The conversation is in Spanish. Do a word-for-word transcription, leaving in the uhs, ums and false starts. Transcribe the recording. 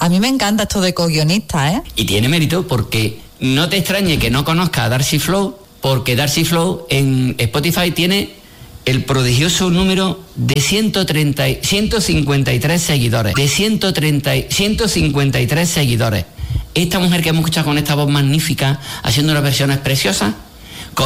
A mí me encanta esto de co-guionista, ¿eh? Y tiene mérito porque no te extrañe que no conozca a Darcy Flow, porque Darcy Flow en Spotify tiene el prodigioso número de ciento treinta, ciento cincuenta y tres seguidores. De ciento treinta, ciento cincuenta y tres seguidores. Esta mujer que hemos escuchado con esta voz magnífica, haciendo unas versiones preciosas,